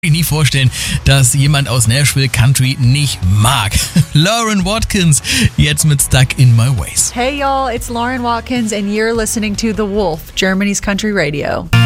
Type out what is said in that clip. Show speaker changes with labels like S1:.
S1: Ich nie vorstellen, dass jemand aus Nashville Country nicht mag. Lauren Watkins, jetzt mit Stuck in My Ways.
S2: Hey y'all, it's Lauren Watkins and you're listening to The Wolf, Germany's country radio.